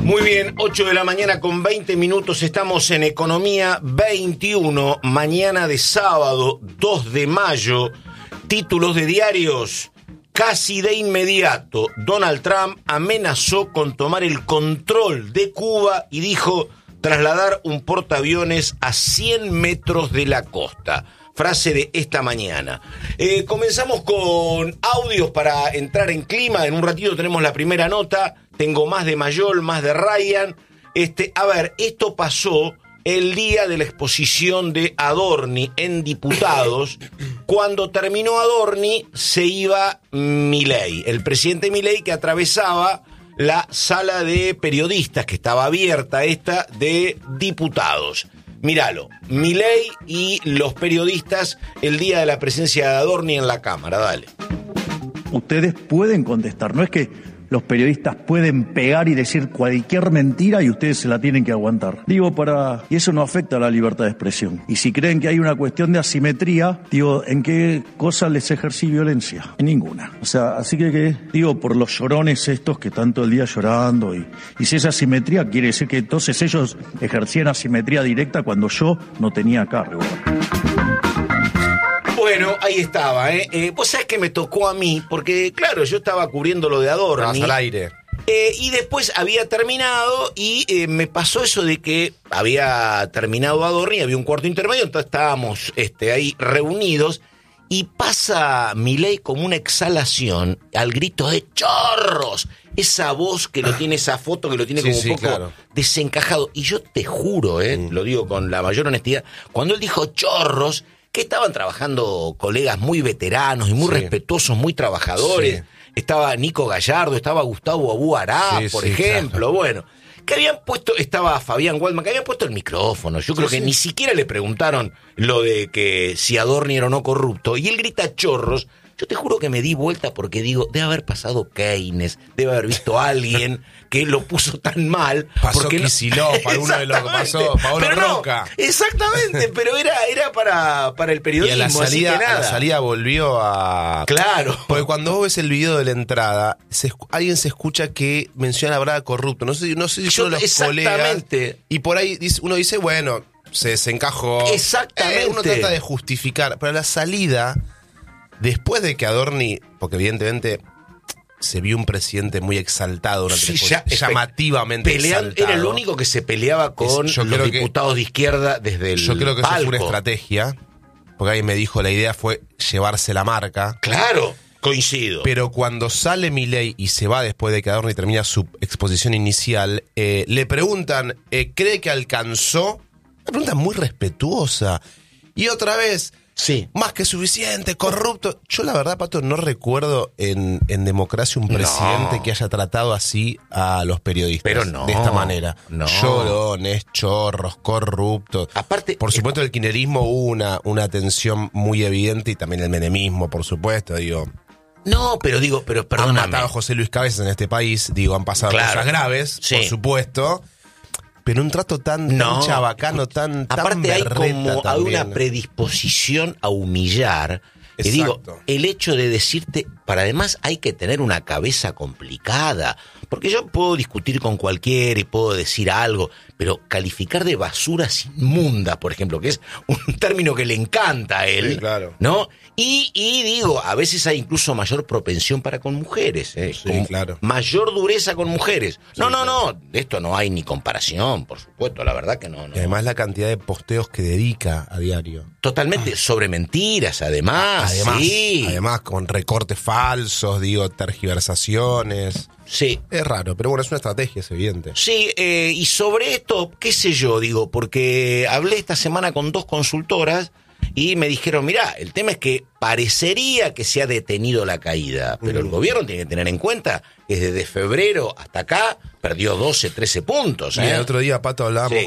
Muy bien, 8 de la mañana con 20 minutos, estamos en Economía 21, mañana de sábado 2 de mayo, títulos de diarios. Casi de inmediato, Donald Trump amenazó con tomar el control de Cuba y dijo trasladar un portaaviones a 100 metros de la costa. Frase de esta mañana. Comenzamos con audios para entrar en clima. En un ratito tenemos la primera nota. Tengo más de Mayol, más de Ryan. A ver, esto pasó el día de la exposición de Adorni en Diputados. Cuando terminó Adorni, se iba Milei, el presidente Milei, que atravesaba la sala de periodistas, que estaba abierta de Diputados. Míralo, Milei y los periodistas el día de la presencia de Adorni en la Cámara, dale. Ustedes pueden contestar, no es que los periodistas pueden pegar y decir cualquier mentira y ustedes se la tienen que aguantar. Y eso no afecta a la libertad de expresión. Y si creen que hay una cuestión de asimetría, ¿en qué cosa les ejercí violencia? En ninguna. O sea, así que por los llorones estos que están todo el día llorando y si esa asimetría quiere decir que entonces ellos ejercían asimetría directa cuando yo no tenía cargo. Bueno, ahí estaba, Vos sabés que me tocó a mí, porque claro, yo estaba cubriendo lo de Adorni. Al aire. Y después había terminado y me pasó eso de que había terminado Adorni, había un cuarto intermedio, entonces estábamos ahí reunidos y pasa Milei como una exhalación al grito de ¡chorros! Esa voz que lo tiene, esa foto que lo tiene como un poco desencajado. Y yo te juro, lo digo con la mayor honestidad, cuando él dijo ¡chorros!, que estaban trabajando colegas muy veteranos y muy respetuosos, muy trabajadores. Sí. Estaba Nico Gallardo, estaba Gustavo Abú Ará, por ejemplo. Claro. Bueno, que habían puesto, estaba Fabián Waldman, que habían puesto el micrófono. Yo creo que ni siquiera le preguntaron lo de que si Adorni era o no corrupto. Y él grita chorros. Yo te juro que me di vuelta porque digo, debe haber pasado Keynes, debe haber visto a alguien que lo puso tan mal. Pasó Kicillof, alguno de los que pasó, Paolo Roca. Exactamente, pero era para el periodismo. Y a la salida volvió a... Claro. Porque cuando vos ves el video de la entrada, alguien se escucha que menciona la palabra corrupto. No sé si uno de los colegas... Y por ahí uno dice, bueno, se desencajó. Exactamente. Uno trata de justificar, pero a la salida... Después de que Adorni, porque evidentemente se vio un presidente muy exaltado, llamativamente exaltado. Era el único que se peleaba con los diputados de izquierda desde el Yo creo que palco. Eso fue una estrategia, porque alguien me dijo la idea fue llevarse la marca. Claro, coincido. Pero cuando sale Milei y se va después de que Adorni termina su exposición inicial, le preguntan, ¿cree que alcanzó? Una pregunta muy respetuosa. Y otra vez... Sí. Más que suficiente, corrupto. Yo la verdad, Pato, no recuerdo en democracia un presidente que haya tratado así a los periodistas. Pero no. De esta manera. No. Llorones, chorros, corruptos. Aparte, por supuesto, el kirchnerismo hubo una tensión muy evidente y también el menemismo, por supuesto, No, pero perdóname. Han matado a José Luis Cabezas en este país, han pasado cosas graves, por supuesto. Pero un trato tan chabacano, tan aparte tan hay berreta hay una predisposición a humillar. El hecho de decirte, para además hay que tener una cabeza complicada, porque yo puedo discutir con cualquiera y puedo decir algo, pero calificar de basuras inmundas, por ejemplo, que es un término que le encanta a él, ¿no? Y a veces hay incluso mayor propensión para con mujeres, mayor dureza con mujeres. No, de esto no hay ni comparación, por supuesto, la verdad que no. Y además la cantidad de posteos que dedica a diario. Totalmente, sobre mentiras, además, Además, con recortes falsos, tergiversaciones. Sí. Es raro, pero bueno, es una estrategia, es evidente. Sí, y sobre esto, qué sé yo, porque hablé esta semana con 2 consultoras y me dijeron, mirá, el tema es que parecería que se ha detenido la caída, pero el gobierno tiene que tener en cuenta que desde febrero hasta acá perdió 12, 13 puntos. El otro día, Pato, hablábamos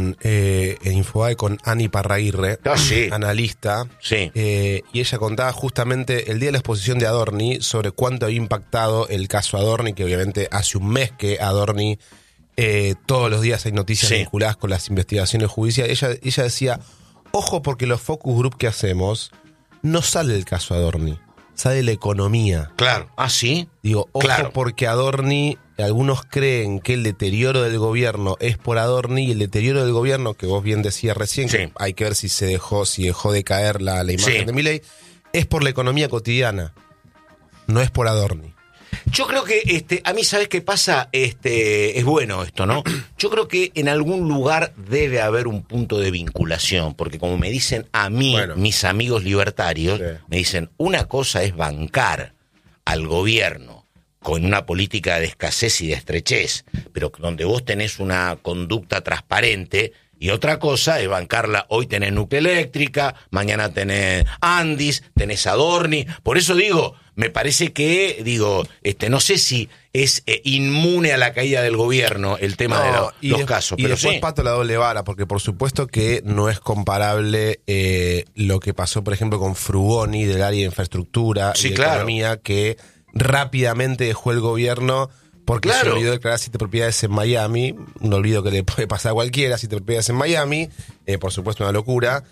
en Infobae con Ani Parraguirre, analista, y ella contaba justamente el día de la exposición de Adorni sobre cuánto había impactado el caso Adorni, que obviamente hace un mes que Adorni, todos los días hay noticias vinculadas con las investigaciones judiciales. Ella decía, ojo, porque los focus group que hacemos no sale el caso Adorni, sale la economía. Claro. ¿Ah, sí? Ojo, porque Adorni algunos creen que el deterioro del gobierno es por Adorni, y el deterioro del gobierno, que vos bien decías recién, que hay que ver si dejó de caer la imagen de Milei, es por la economía cotidiana, no es por Adorni. Yo creo que a mí, ¿sabes qué pasa? Es bueno esto, ¿no? Yo creo que en algún lugar debe haber un punto de vinculación, porque como me dicen a mí, mis amigos libertarios, me dicen, una cosa es bancar al gobierno con una política de escasez y de estrechez, pero donde vos tenés una conducta transparente, y otra cosa es bancarla. Hoy tenés Nucleeléctrica, mañana tenés Andis, tenés Adorni. Por eso digo, me parece que, no sé si es inmune a la caída del gobierno el tema de los casos. Y pero después pato la doble vara, porque por supuesto que no es comparable lo que pasó, por ejemplo, con Frugoni del área de infraestructura y de economía, que rápidamente dejó el gobierno porque se olvidó de declarar 7 propiedades en Miami, un olvido que le puede pasar a cualquiera, 7 propiedades en Miami, por supuesto una locura.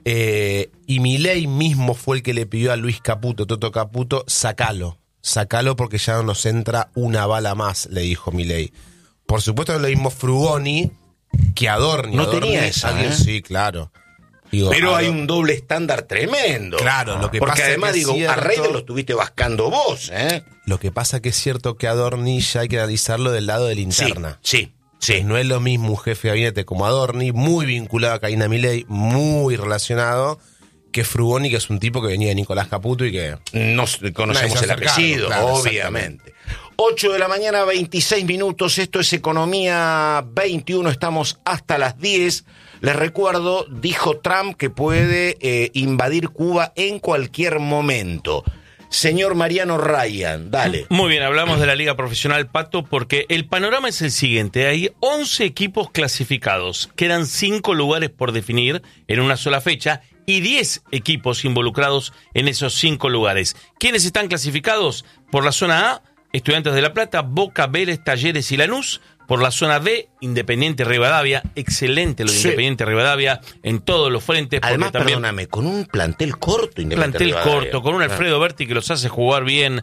Y Milei mismo fue el que le pidió a Luis Caputo, Toto Caputo, sacalo porque ya no nos entra una bala más, le dijo Milei. Por supuesto no es lo mismo Frugoni que Adorni. No tenía esa, Sí, claro. Pero hay un doble estándar tremendo. Claro, lo que porque pasa además, es que a Reiter lo estuviste vascando vos, Lo que pasa que es cierto que Adorni ya hay que analizarlo del lado de la interna. Sí. No es lo mismo un jefe de gabinete como Adorni, muy vinculado a Karina Milei, muy relacionado, que Frugoni, que es un tipo que venía de Nicolás Caputo y que... No conocemos el apellido, obviamente. 8 de la mañana, 26 minutos, esto es Economía 21, estamos hasta las 10. Les recuerdo, dijo Trump que puede invadir Cuba en cualquier momento. Señor Mariano Ryan, dale. Muy bien, hablamos de la Liga Profesional, Pato, porque el panorama es el siguiente. Hay 11 equipos clasificados. Quedan 5 lugares por definir en una sola fecha y 10 equipos involucrados en esos 5 lugares. ¿Quiénes están clasificados? Por la zona A, Estudiantes de La Plata, Boca, Vélez, Talleres y Lanús. Por la zona B, Independiente Rivadavia, excelente lo de Independiente Rivadavia en todos los frentes. Además, también, perdóname, con un plantel corto Independiente Rivadavia. Corto, con un Alfredo Berti que los hace jugar bien,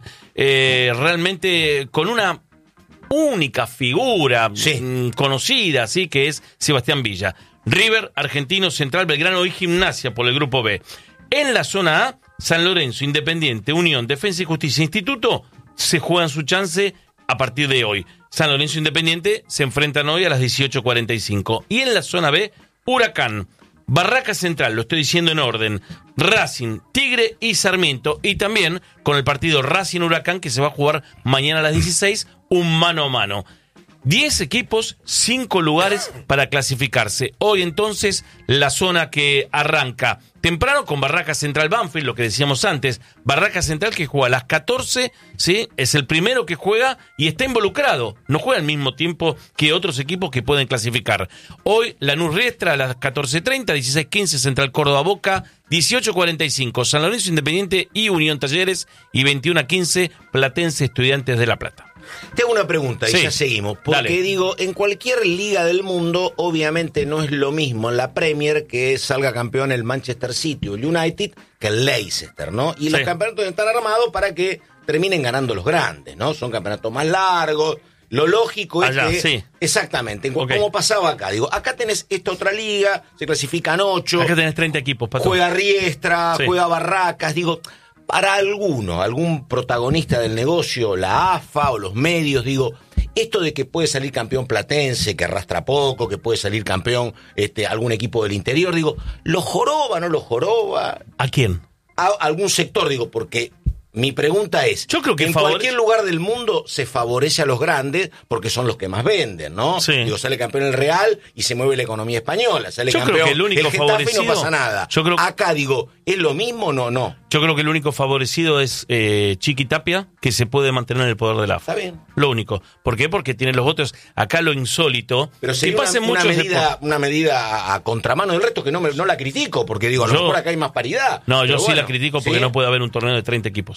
realmente con una única figura conocida, ¿sí? Que es Sebastián Villa. River, Argentino, Central, Belgrano y Gimnasia por el grupo B. En la zona A, San Lorenzo, Independiente, Unión, Defensa y Justicia, Instituto, se juegan su chance a partir de hoy. San Lorenzo Independiente se enfrentan hoy a las 18:45. Y en la zona B, Huracán, Barraca Central, lo estoy diciendo en orden, Racing, Tigre y Sarmiento. Y también con el partido Racing-Huracán que se va a jugar mañana a las 16, un mano a mano. 10 equipos, 5 lugares para clasificarse. Hoy entonces la zona que arranca temprano con Barraca Central Banfield, lo que decíamos antes. Barraca Central que juega a las 14, ¿sí? Es el primero que juega y está involucrado. No juega al mismo tiempo que otros equipos que pueden clasificar. Hoy Lanús Riestra a las 14:30, 16:15 Central Córdoba Boca, 18:45 San Lorenzo Independiente y Unión Talleres y 21:15 Platense Estudiantes de La Plata. Te hago una pregunta y ya seguimos, porque en cualquier liga del mundo obviamente no es lo mismo en la Premier que salga campeón el Manchester City o el United que el Leicester, ¿no? Y los campeonatos están armados para que terminen ganando los grandes, ¿no? Son campeonatos más largos. Lo lógico es que... Exactamente, como pasaba acá. Acá tenés esta otra liga, se clasifican 8. Acá tenés 30 equipos, Pato. Juega Riestra, juega Barracas, para algún protagonista del negocio, la AFA o los medios, esto de que puede salir campeón Platense, que arrastra poco, que puede salir campeón algún equipo del interior, ¿lo joroba, no lo joroba? ¿A quién? A algún sector, porque mi pregunta es, yo creo que en cualquier lugar del mundo se favorece a los grandes porque son los que más venden, ¿no? Sí. Sale campeón el Real y se mueve la economía española, sale campeón creo que el único Getafe favorecido, y no pasa nada. Acá ¿es lo mismo o no? Yo creo que el único favorecido es Chiqui Tapia, que se puede mantener en el poder de la AFA. Está bien. Lo único. ¿Por qué? Porque tiene los votos. Acá lo insólito. Pero sería una medida a contramano del resto que no la critico, porque a lo mejor acá hay más paridad. No, yo sí la critico porque no puede haber un torneo de 30 equipos.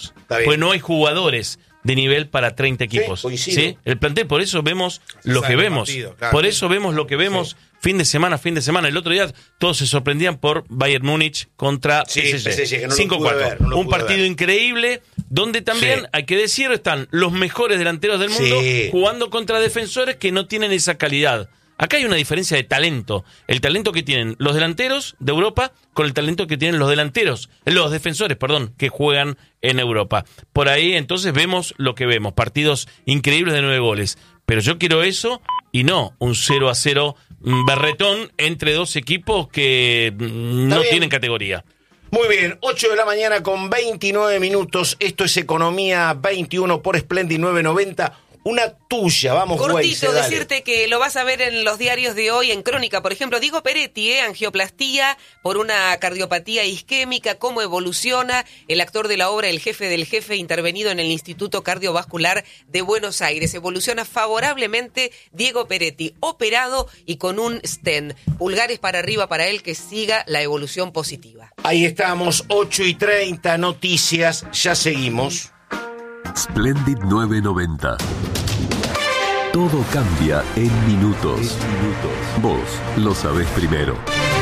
equipos. Pues no hay jugadores de nivel para 30 equipos. ¿Sí? El plantel, por eso vemos lo que vemos. Por eso vemos lo que vemos fin de semana. El otro día todos se sorprendían por Bayern Múnich contra PSG. 5-4. Un partido increíble, donde también, hay que decir, están los mejores delanteros del mundo jugando contra defensores que no tienen esa calidad. Acá hay una diferencia de talento. El talento que tienen los delanteros de Europa con el talento que tienen los defensores, que juegan en Europa. Por ahí entonces vemos lo que vemos. Partidos increíbles de 9 goles. Pero yo quiero eso y no un 0-0 berretón entre dos equipos que no tienen categoría. Muy bien, 8 de la mañana con 29 minutos. Esto es Economía 21 por Splendid 990. Una tuya, vamos, cortito, decirte que lo vas a ver en los diarios de hoy, en Crónica, por ejemplo, Diego Peretti, angioplastía por una cardiopatía isquémica, cómo evoluciona el actor de la obra El jefe del jefe, intervenido en el Instituto Cardiovascular de Buenos Aires. Evoluciona favorablemente Diego Peretti, operado y con un stent. Pulgares para arriba para él, que siga la evolución positiva. Ahí estamos, 8:30, noticias, ya seguimos. Splendid 990. Todo cambia en minutos. Vos lo sabés primero.